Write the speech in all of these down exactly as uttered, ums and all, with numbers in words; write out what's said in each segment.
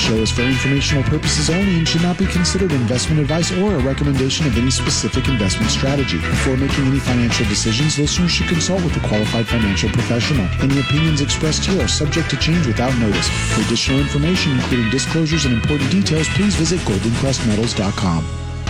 show is for informational purposes only and should not be considered investment advice or a recommendation of any specific investment strategy. Before making any financial decisions, listeners should consult with a qualified financial professional. Any opinions expressed here are subject to change without notice. For additional information, including disclosures and important details, please visit golden crest metals dot com.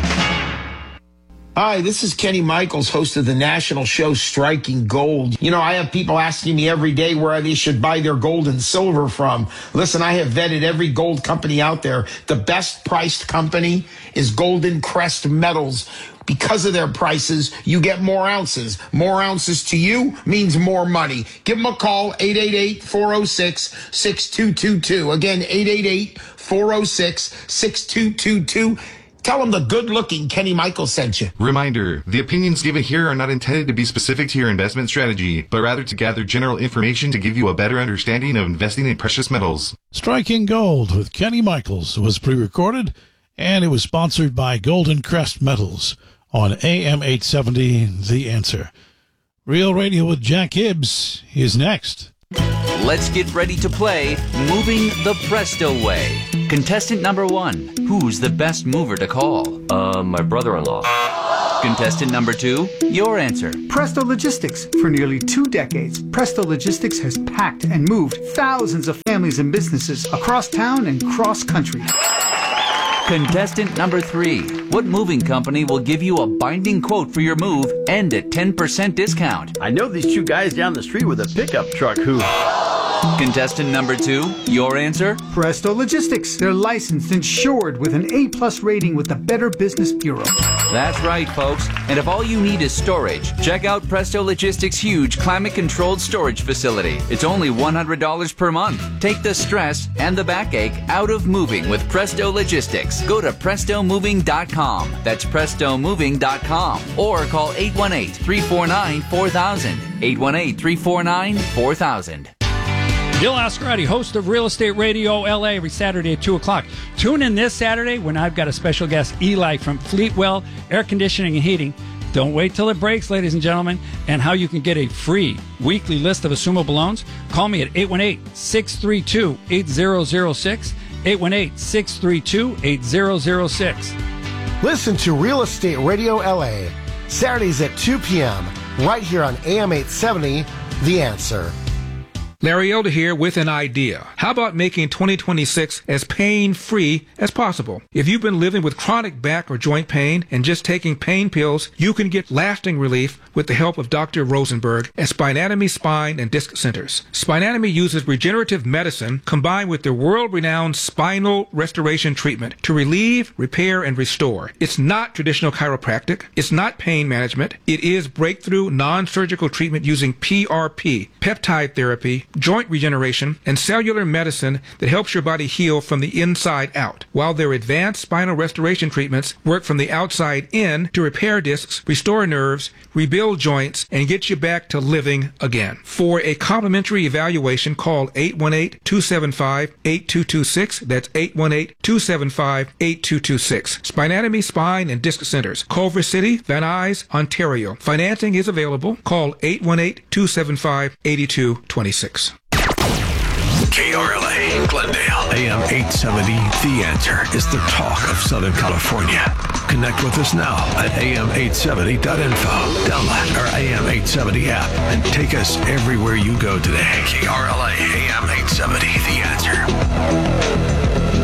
Hi, this is Kenny Michaels, host of the national show Striking Gold. You know, I have people asking me every day where they should buy their gold and silver from. Listen, I have vetted every gold company out there. The best priced company is Golden Crest Metals. Because of their prices, you get more ounces. More ounces to you means more money. Give them a call, eight eight eight, four oh six, six two two two. Again, eight eight eight, four oh six, six two two two. Tell them the good-looking Kenny Michaels sent you. Reminder, the opinions given here are not intended to be specific to your investment strategy, but rather to gather general information to give you a better understanding of investing in precious metals. Striking Gold with Kenny Michaels was pre-recorded, and it was sponsored by Golden Crest Metals on A M eight seventy, The Answer. Real Radio with Jack Hibbs is next. Let's get ready to play Moving the Presto Way. Contestant number one, who's the best mover to call? Uh, my brother-in-law. Contestant number two, your answer. Presto Logistics. For nearly two decades, Presto Logistics has packed and moved thousands of families and businesses across town and cross country. Contestant number three, what moving company will give you a binding quote for your move and a ten percent discount? I know these two guys down the street with a pickup truck who... Contestant number two, your answer? Presto Logistics. They're licensed, insured with an A-plus rating with the Better Business Bureau. That's right, folks. And if all you need is storage, check out Presto Logistics' huge climate-controlled storage facility. It's only one hundred dollars per month. Take the stress and the backache out of moving with Presto Logistics. Go to presto moving dot com. That's presto moving dot com. Or call eight one eight, three four nine, four thousand. eight one eight, three four nine, four thousand. Bill Oscarati, host of Real Estate Radio L A, every Saturday at two o'clock. Tune in this Saturday when I've got a special guest, Eli from Fleetwell Air Conditioning and Heating. Don't wait till it breaks, ladies and gentlemen. And how you can get a free weekly list of assumable loans. Call me at eight one eight, six three two, eight zero zero six, eight one eight, six three two, eight zero zero six. Listen to Real Estate Radio L A, Saturdays at two p.m., right here on A M eight seventy, The Answer. Larry Elder here with an idea. How about making twenty twenty-six as pain-free as possible? If you've been living with chronic back or joint pain and just taking pain pills, you can get lasting relief with the help of Doctor Rosenberg at Spinatomy Spine and Disc Centers. Spinatomy uses regenerative medicine combined with their world-renowned spinal restoration treatment to relieve, repair, and restore. It's not traditional chiropractic. It's not pain management. It is breakthrough non-surgical treatment using P R P, peptide therapy, joint regeneration, and cellular medicine that helps your body heal from the inside out, while their advanced spinal restoration treatments work from the outside in to repair discs, restore nerves, rebuild joints, and get you back to living again. For a complimentary evaluation, call eight one eight, two seven five, eight two two six. That's eight one eight, two seven five, eight two two six. Spinatomy Spine and Disc Centers, Culver City, Van Nuys, Ontario. Financing is available. Call eight one eight, two seven five, eight two two six. K R L A, Glendale, A M eight seventy, The Answer is the talk of Southern California. Connect with us now at A M eight seventy dot info. Download our A M eight seventy app and take us everywhere you go today. K R L A, A M eight seventy, The Answer.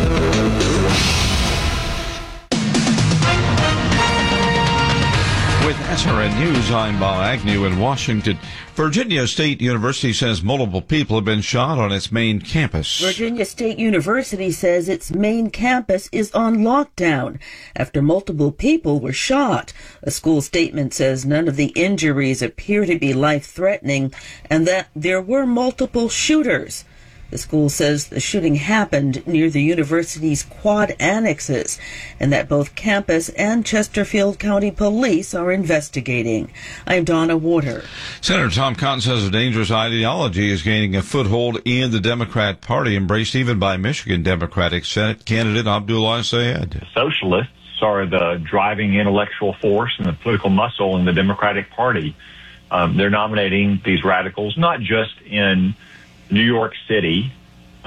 With S R N News, I'm Bob Agnew in Washington. Virginia State University says multiple people have been shot on its main campus. Virginia State University says its main campus is on lockdown after multiple people were shot. A school statement says none of the injuries appear to be life-threatening and that there were multiple shooters. The school says the shooting happened near the university's quad annexes and that both campus and Chesterfield County Police are investigating. I'm Donna Warder. Senator Tom Cotton says a dangerous ideology is gaining a foothold in the Democrat Party, embraced even by Michigan Democratic Senate candidate Abdullah Sayed. Socialists are the driving intellectual force and the political muscle in the Democratic Party. Um, they're nominating these radicals, not just in New York City, uh,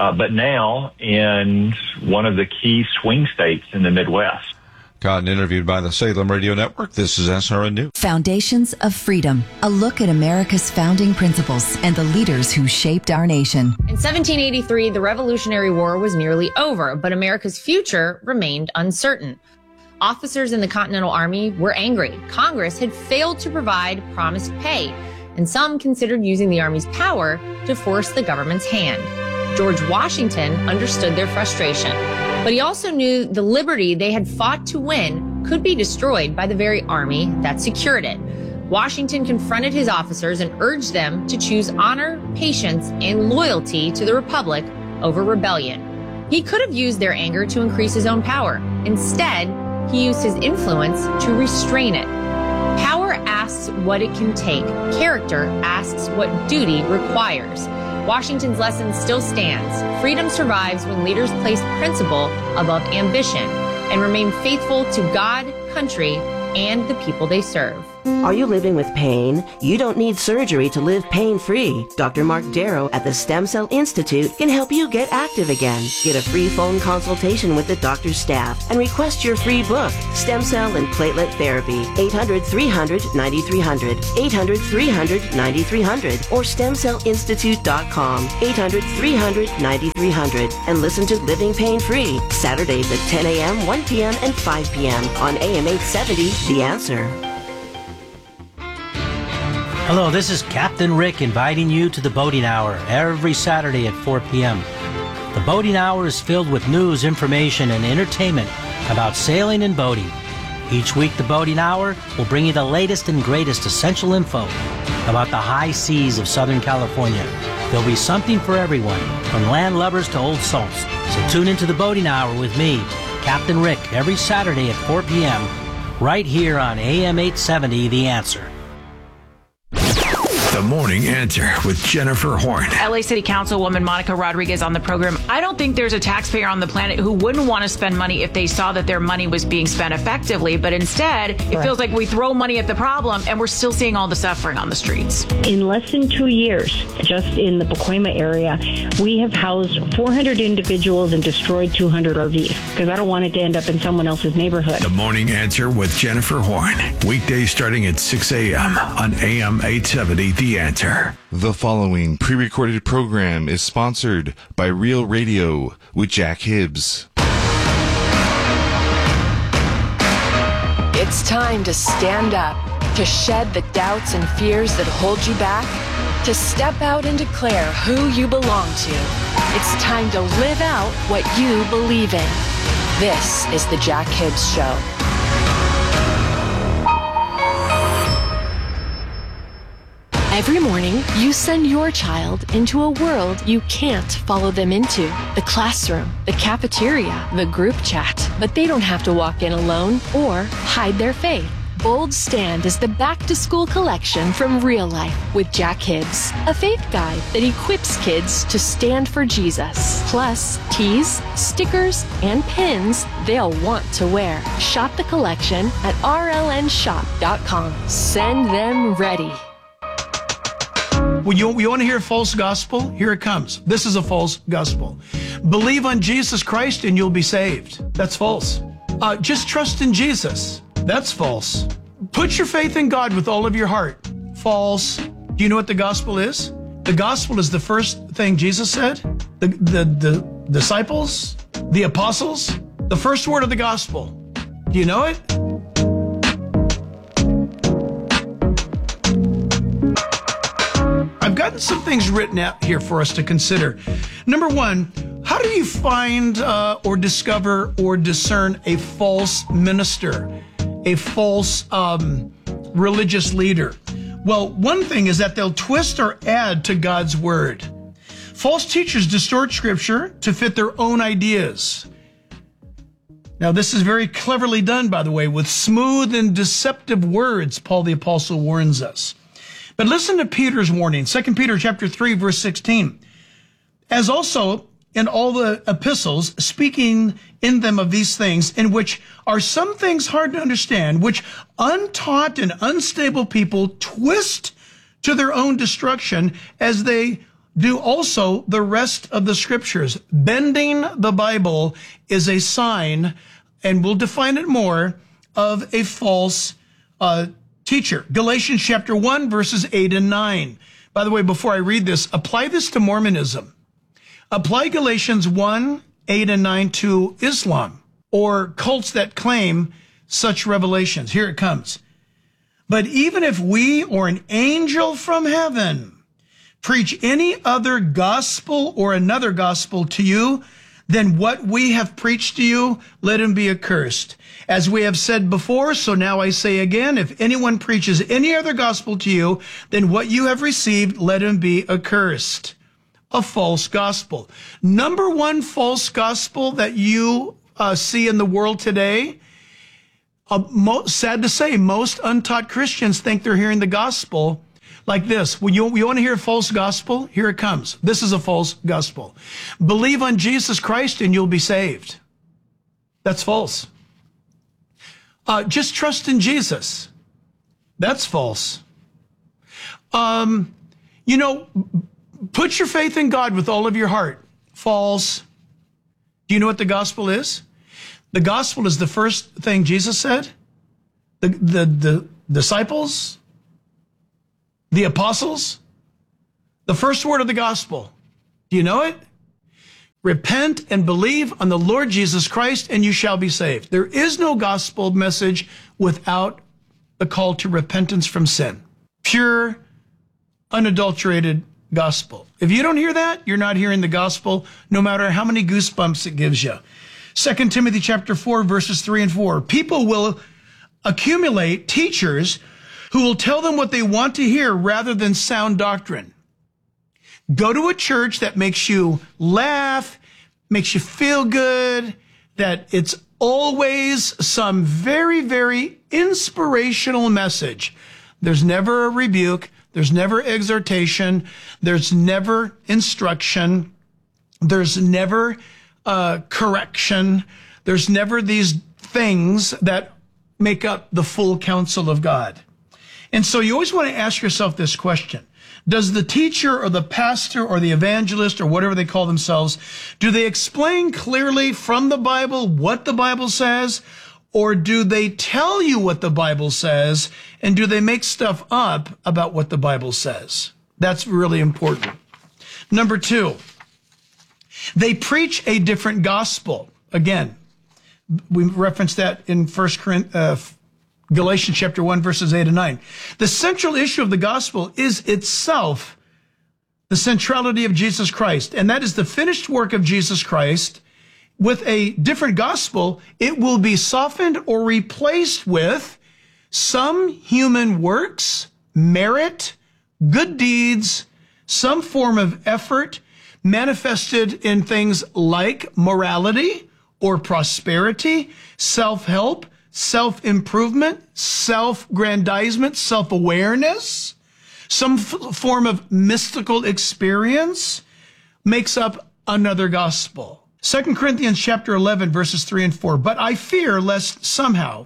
uh, but now in one of the key swing states in the Midwest. Cotton interviewed by the Salem Radio Network. This is S R N News. Foundations of Freedom, a look at America's founding principles and the leaders who shaped our nation. In seventeen eighty-three, the Revolutionary War was nearly over, but America's future remained uncertain. Officers in the Continental Army were angry. Congress had failed to provide promised pay, and some considered using the Army's power to force the government's hand. George Washington understood their frustration, but he also knew the liberty they had fought to win could be destroyed by the very army that secured it. Washington confronted his officers and urged them to choose honor, patience, and loyalty to the Republic over rebellion. He could have used their anger to increase his own power. Instead, he used his influence to restrain it. Power asks what it can take. Character asks what duty requires. Washington's lesson still stands. Freedom survives when leaders place principle above ambition and remain faithful to God, country, and the people they serve. Are you living with pain? You don't need surgery to live pain-free. Doctor Mark Darrow at the Stem Cell Institute can help you get active again. Get a free phone consultation with the doctor's staff and request your free book, Stem Cell and Platelet Therapy. eight hundred, three hundred, ninety-three hundred. eight hundred, three hundred, ninety-three hundred. Or stem cell institute dot com. eight hundred, three hundred, ninety-three hundred. And listen to Living Pain-Free. Saturdays at ten a.m., one p.m., and five p.m. on A M eight seventy, The Answer. Hello, this is Captain Rick inviting you to the Boating Hour every Saturday at four p.m. The Boating Hour is filled with news, information, and entertainment about sailing and boating. Each week, the Boating Hour will bring you the latest and greatest essential info about the high seas of Southern California. There'll be something for everyone, from land lubbers to old salts. So tune into the Boating Hour with me, Captain Rick, every Saturday at four p.m. right here on A M eight seventy, The Answer. The Morning Answer with Jennifer Horn. L A City Councilwoman Monica Rodriguez on the program. I don't think there's a taxpayer on the planet who wouldn't want to spend money if they saw that their money was being spent effectively. But instead, it Correct. feels like we throw money at the problem and we're still seeing all the suffering on the streets. In less than two years, just in the Pacoima area, we have housed four hundred individuals and destroyed two hundred R Vs because I don't want it to end up in someone else's neighborhood. The Morning Answer with Jennifer Horn. Weekdays starting at six a.m. on A M eight seventy, The Answer. The following pre-recorded program is sponsored by Real Radio with Jack Hibbs. It's time to stand up, to shed the doubts and fears that hold you back, to step out and declare who you belong to. It's time to live out what you believe in. This is the Jack Hibbs Show. Every morning, you send your child into a world you can't follow them into. The classroom, the cafeteria, the group chat. But they don't have to walk in alone or hide their faith. Bold Stand is the back-to-school collection from Real Life with Jack Hibbs, a faith guide that equips kids to stand for Jesus. Plus, tees, stickers, and pins they'll want to wear. Shop the collection at R L N shop dot com. Send them ready. Well, you, you want to hear a false gospel? Here it comes. This is a false gospel. Believe on Jesus Christ and you'll be saved. That's false. Uh, just trust in Jesus. That's false. Put your faith in God with all of your heart. False. Do you know what the gospel is? The gospel is the first thing Jesus said. The, the, the disciples, the apostles, the first word of the gospel. Do you know it? I've gotten some things written out here for us to consider. Number one, how do you find uh, or discover or discern a false minister, a false um, religious leader? Well, one thing is that they'll twist or add to God's word. False teachers distort scripture to fit their own ideas. Now, this is very cleverly done, by the way, with smooth and deceptive words, Paul the Apostle warns us. But listen to Peter's warning, Second Peter chapter three, verse sixteen. As also in all the epistles, speaking in them of these things, in which are some things hard to understand, which untaught and unstable people twist to their own destruction, as they do also the rest of the scriptures. Bending the Bible is a sign, and we'll define it more, of a false uh, teacher. Galatians chapter one, verses eight and nine. By the way, before I read this, apply this to Mormonism. Apply Galatians one, eight and nine to Islam, or cults that claim such revelations. Here it comes. But even if we or an angel from heaven preach any other gospel or another gospel to you than what we have preached to you, let him be accursed. As we have said before, so now I say again, if anyone preaches any other gospel to you than what you have received, let him be accursed. A false gospel. Number one false gospel that you uh, see in the world today, uh, mo- sad to say, most untaught Christians think they're hearing the gospel like this. When you, you want to hear a false gospel? Here it comes. This is a false gospel. Believe on Jesus Christ and you'll be saved. That's false. Uh, just trust in Jesus. That's false. Um, you know, put your faith in God with all of your heart. False. Do you know what the gospel is? The gospel is the first thing Jesus said. The, the, the disciples, the apostles, the first word of the gospel. Do you know it? Repent and believe on the Lord Jesus Christ and you shall be saved. There is no gospel message without the call to repentance from sin. Pure, unadulterated gospel. If you don't hear that, you're not hearing the gospel, no matter how many goosebumps it gives you. Second Timothy chapter four, verses three and four. People will accumulate teachers who will tell them what they want to hear rather than sound doctrine. Go to a church that makes you laugh, makes you feel good, that it's always some very, very inspirational message. There's never a rebuke. There's never exhortation. There's never instruction. There's never uh, correction. There's never these things that make up the full counsel of God. And so you always want to ask yourself this question. Does the teacher or the pastor or the evangelist or whatever they call themselves, do they explain clearly from the Bible what the Bible says? Or do they tell you what the Bible says? And do they make stuff up about what the Bible says? That's really important. Number two, they preach a different gospel. Again, we referenced that in First Corinthians, uh, Galatians chapter one, verses eight and nine. The central issue of the gospel is itself the centrality of Jesus Christ. And that is the finished work of Jesus Christ. With a different gospel, it will be softened or replaced with some human works, merit, good deeds, some form of effort manifested in things like morality or prosperity, self-help, self-improvement, self-grandizement, self-awareness, some f- form of mystical experience makes up another gospel. Second Corinthians chapter eleven, verses three and four. But I fear lest somehow,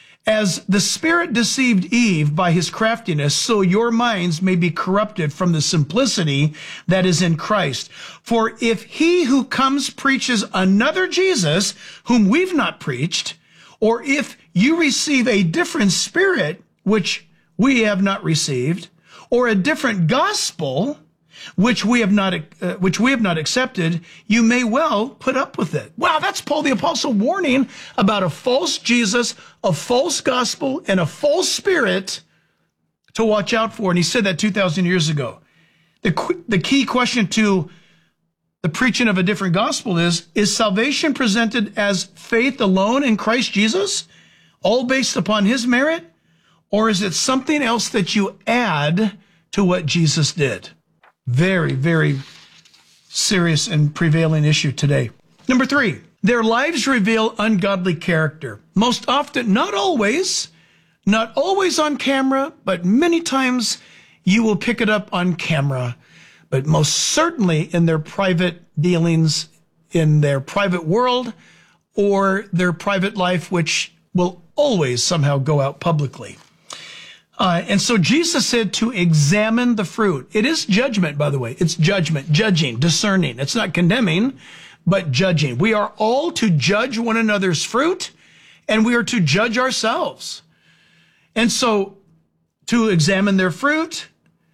as the Spirit deceived Eve by his craftiness, so your minds may be corrupted from the simplicity that is in Christ. For if he who comes preaches another Jesus, whom we've not preached, or if you receive a different spirit, which we have not received, or a different gospel, which we have not, uh, which we have not accepted, you may well put up with it. Wow, that's Paul the Apostle warning about a false Jesus, a false gospel, and a false spirit to watch out for. And he said that two thousand years ago. The, the key question to the preaching of a different gospel is, is salvation presented as faith alone in Christ Jesus, all based upon his merit? Or is it something else that you add to what Jesus did? Very, very serious and prevailing issue today. Number three, their lives reveal ungodly character. Most often, not always, not always on camera, but many times you will pick it up on camera. But most certainly in their private dealings, in their private world, or their private life, which will always somehow go out publicly. Uh, and so Jesus said to examine the fruit. It is judgment, by the way. It's judgment, judging, discerning. It's not condemning, but judging. We are all to judge one another's fruit, and we are to judge ourselves. And so to examine their fruit,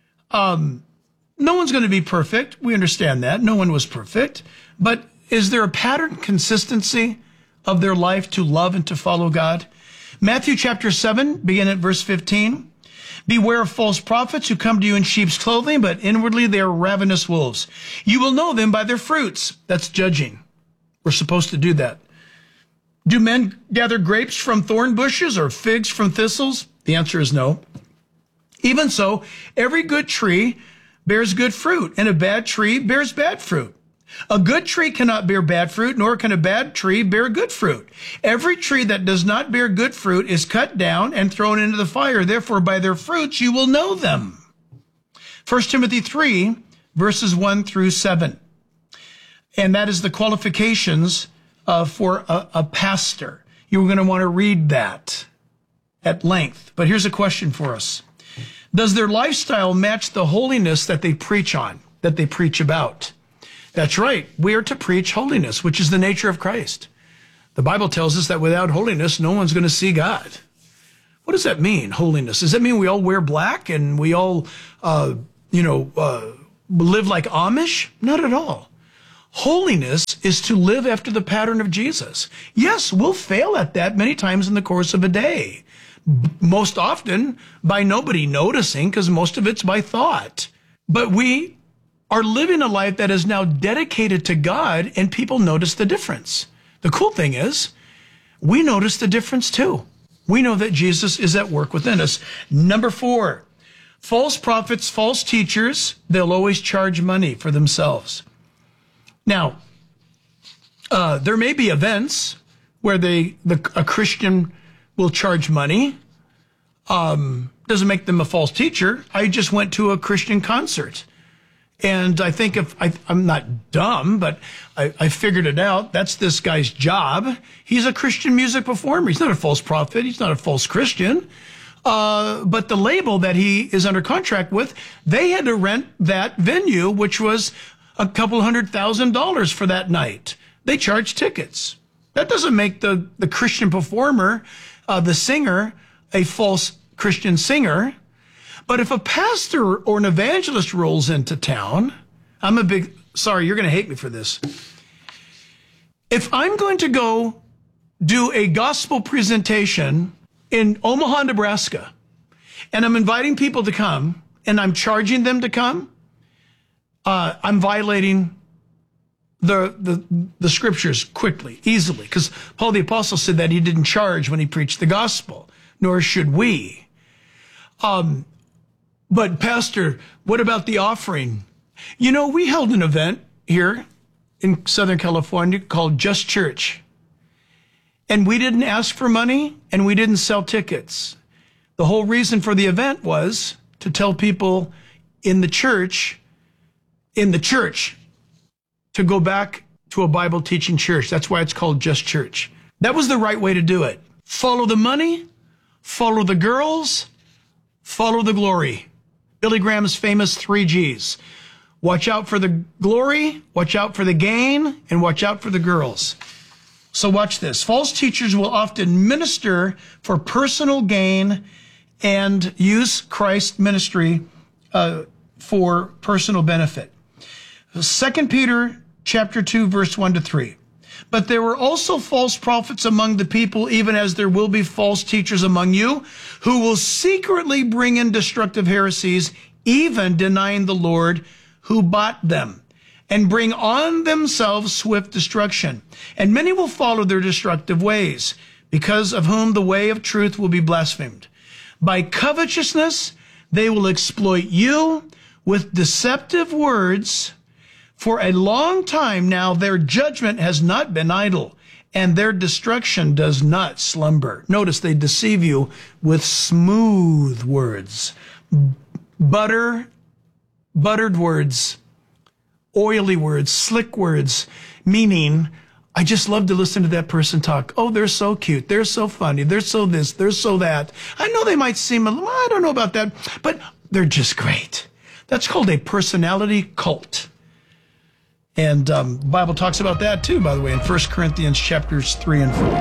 um, no one's going to be perfect. We understand that. No one was perfect. But is there a pattern, consistency of their life to love and to follow God? Matthew chapter seven, begin at verse fifteen. Beware of false prophets who come to you in sheep's clothing, but inwardly they are ravenous wolves. You will know them by their fruits. That's judging. We're supposed to do that. Do men gather grapes from thorn bushes or figs from thistles? The answer is no. Even so, every good tree bears good fruit, and a bad tree bears bad fruit. A good tree cannot bear bad fruit, nor can a bad tree bear good fruit. Every tree that does not bear good fruit is cut down and thrown into the fire. Therefore, by their fruits you will know them. First Timothy three, verses one through seven. And that is the qualifications uh, for a, a pastor. You're going to want to read that at length. But here's a question for us. Does their lifestyle match the holiness that they preach on, that they preach about? That's right. We are to preach holiness, which is the nature of Christ. The Bible tells us that without holiness, no one's going to see God. What does that mean, holiness? Does that mean we all wear black and we all, uh, you know, uh, live like Amish? Not at all. Holiness is to live after the pattern of Jesus. Yes, we'll fail at that many times in the course of a day. Most often by nobody noticing, because most of it's by thought. But we are living a life that is now dedicated to God, and people notice the difference. The cool thing is, we notice the difference too. We know that Jesus is at work within us. Number four, false prophets, false teachers, they'll always charge money for themselves. Now, uh, there may be events where they, the, a Christian will charge money. Um, doesn't make them a false teacher. I just went to a Christian concert. And I think if I, I'm not dumb, but I, I figured it out. That's this guy's job. He's a Christian music performer. He's not a false prophet. He's not a false Christian. Uh, but the label that he is under contract with, they had to rent that venue, which was a couple hundred thousand dollars for that night. They charged tickets. That doesn't make the, the Christian performer, uh, the singer, a false Christian singer. But if a pastor or an evangelist rolls into town, I'm a big, sorry, you're going to hate me for this. If I'm going to go do a gospel presentation in Omaha, Nebraska, and I'm inviting people to come, and I'm charging them to come, uh, I'm violating the, the, the scriptures quickly, easily, because Paul the Apostle said that he didn't charge when he preached the gospel, nor should we. Um, But, Pastor, what about the offering? You know, we held an event here in Southern California called Just Church. And we didn't ask for money, and we didn't sell tickets. The whole reason for the event was to tell people in the church, in the church, to go back to a Bible teaching church. That's why it's called Just Church. That was the right way to do it. Follow the money, follow the girls, follow the glory. Billy Graham's famous three G's. Watch out for the glory, watch out for the gain, and watch out for the girls. So watch this. False teachers will often minister for personal gain and use Christ's ministry uh, for personal benefit. Second Peter chapter two, verse one to three. But there were also false prophets among the people, even as there will be false teachers among you, who will secretly bring in destructive heresies, even denying the Lord who bought them, and bring on themselves swift destruction. And many will follow their destructive ways, because of whom the way of truth will be blasphemed. By covetousness, they will exploit you with deceptive words. For a long time now, their judgment has not been idle, and their destruction does not slumber. Notice they deceive you with smooth words, butter, buttered words, oily words, slick words, meaning I just love to listen to that person talk. Oh, they're so cute. They're so funny. They're so this. They're so that. I know they might seem, a little, I don't know about that, but they're just great. That's called a personality cult. And um, the Bible talks about that too, by the way, in First Corinthians chapters three and four.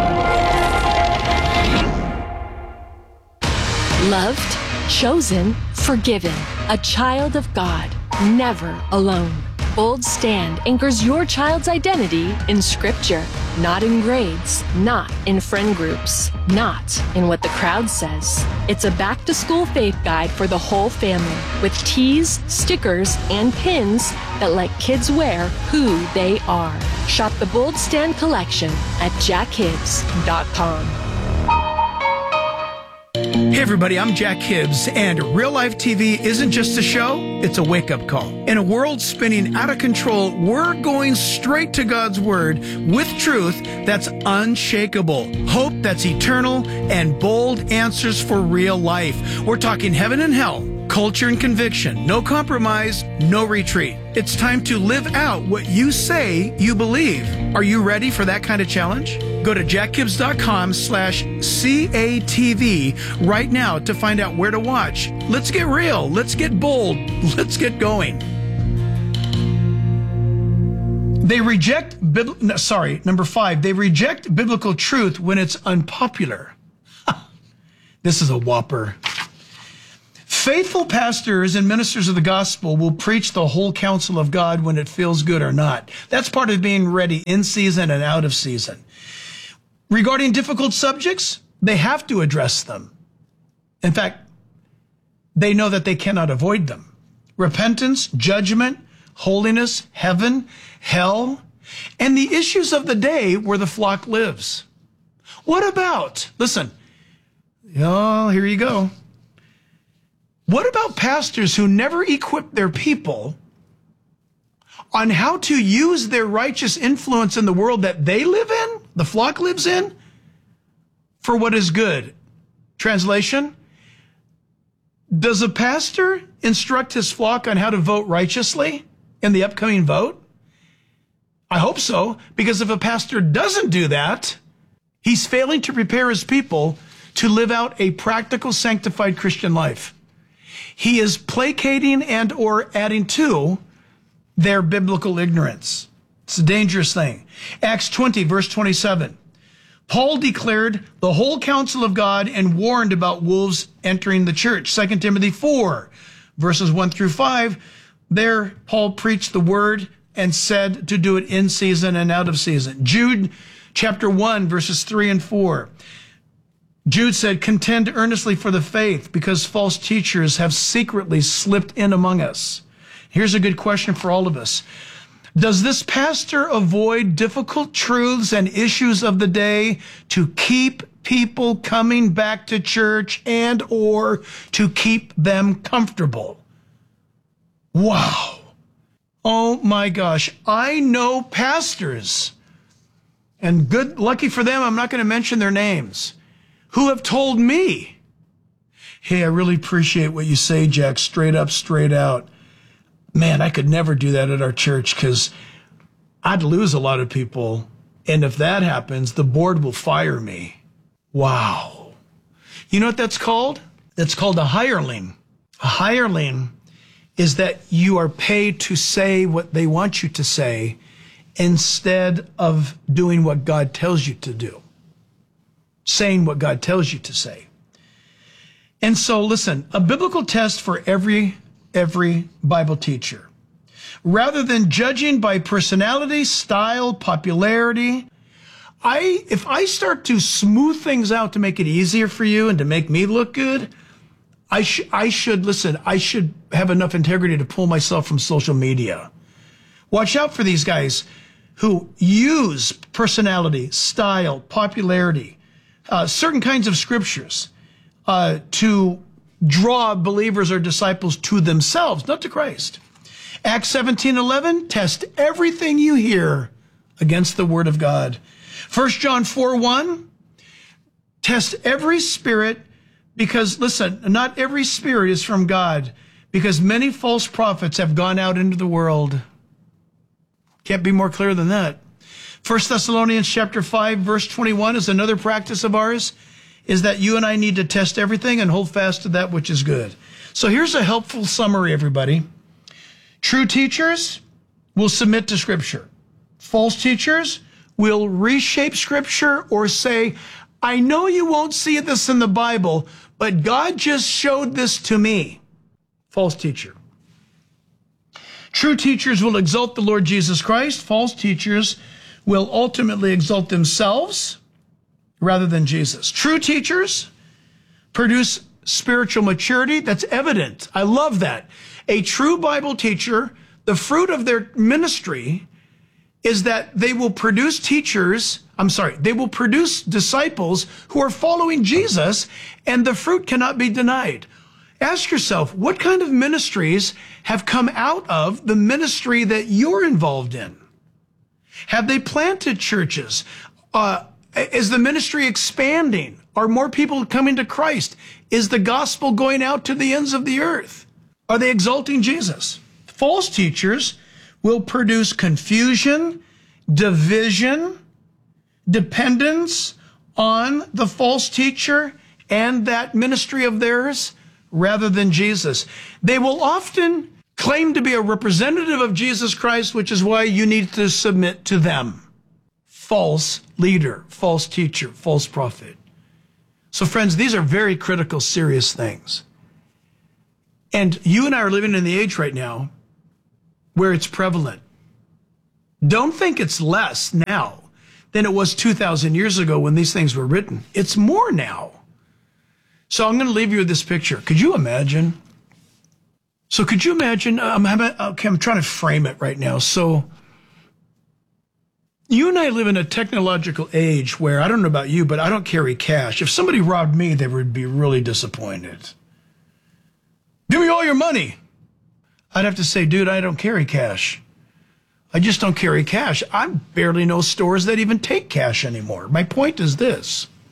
Loved, chosen, forgiven, a child of God, never alone. Bold Stand anchors your child's identity in Scripture, not in grades, not in friend groups, not in what the crowd says. It's a back-to-school faith guide for the whole family with tees, stickers, and pins that let kids wear who they are. Shop the Bold Stand collection at jack hibbs dot com. Hey everybody, I'm Jack Hibbs, and Real Life T V isn't just a show, it's a wake-up call. In a world spinning out of control, we're going straight to God's Word with truth that's unshakable, hope that's eternal, and bold answers for real life. We're talking heaven and hell, culture and conviction, no compromise, no retreat. It's time to live out what you say you believe. Are you ready for that kind of challenge? Go to jack hibbs dot com slash C A T V right now to find out where to watch. Let's get real. Let's get bold. Let's get going. They reject, bib- no, sorry, number five, they reject biblical truth when it's unpopular. This is a whopper. Faithful pastors and ministers of the gospel will preach the whole counsel of God when it feels good or not. That's part of being ready in season and out of season. Regarding difficult subjects, they have to address them. In fact, they know that they cannot avoid them. Repentance, judgment, holiness, heaven, hell, and the issues of the day where the flock lives. What about, listen, oh, here you go. What about pastors who never equip their people on how to use their righteous influence in the world that they live in, the flock lives in, for what is good? Translation, does a pastor instruct his flock on how to vote righteously in the upcoming vote? I hope so, because if a pastor doesn't do that, he's failing to prepare his people to live out a practical, sanctified Christian life. He is placating and or adding to their biblical ignorance. It's a dangerous thing. Acts twenty, verse twenty-seven. Paul declared the whole counsel of God and warned about wolves entering the church. Second Timothy four, verses one through five. There, Paul preached the word and said to do it in season and out of season. Jude chapter one, verses three and four. Jude said, contend earnestly for the faith because false teachers have secretly slipped in among us. Here's a good question for all of us. Does this pastor avoid difficult truths and issues of the day to keep people coming back to church and or to keep them comfortable? Wow. Oh my gosh. I know pastors, and good, lucky for them, I'm not going to mention their names, who have told me, hey, I really appreciate what you say, Jack, straight up, straight out. Man, I could never do that at our church because I'd lose a lot of people. And if that happens, the board will fire me. Wow. You know what that's called? That's called a hireling. A hireling is that you are paid to say what they want you to say instead of doing what God tells you to do. Saying what God tells you to say. And so, listen, a biblical test for every every Bible teacher. Rather than judging by personality, style, popularity, I if I start to smooth things out to make it easier for you and to make me look good, I should I should listen, I should have enough integrity to pull myself from social media. Watch out for these guys who use personality, style, popularity, uh, certain kinds of scriptures uh, to draw believers or disciples to themselves, not to Christ. Acts seventeen eleven, test everything you hear against the word of God. First John four one, test every spirit because, listen, not every spirit is from God because many false prophets have gone out into the world. Can't be more clear than that. First Thessalonians chapter five, verse twenty-one is another practice of ours, is that you and I need to test everything and hold fast to that which is good. So here's a helpful summary, everybody. True teachers will submit to Scripture. False teachers will reshape Scripture or say, I know you won't see this in the Bible, but God just showed this to me. False teacher. True teachers will exalt the Lord Jesus Christ. False teachers will ultimately exalt themselves rather than Jesus. True teachers produce spiritual maturity. That's evident. I love that. A true Bible teacher, the fruit of their ministry is that they will produce teachers, I'm sorry, they will produce disciples who are following Jesus, and the fruit cannot be denied. Ask yourself, what kind of ministries have come out of the ministry that you're involved in? Have they planted churches? Uh, is the ministry expanding? Are more people coming to Christ? Is the gospel going out to the ends of the earth? Are they exalting Jesus? False teachers will produce confusion, division, dependence on the false teacher and that ministry of theirs rather than Jesus. They will often claim to be a representative of Jesus Christ, which is why you need to submit to them. False leader, false teacher, false prophet. So friends, these are very critical, serious things. And you and I are living in the age right now where it's prevalent. Don't think it's less now than it was two thousand years ago when these things were written. It's more now. So I'm going to leave you with this picture. Could you imagine? So could you imagine? I'm having, okay, I'm trying to frame it right now. So you and I live in a technological age where, I don't know about you, but I don't carry cash. If somebody robbed me, they would be really disappointed. Give me all your money. I'd have to say, dude, I don't carry cash. I just don't carry cash. I barely know stores that even take cash anymore. My point is this.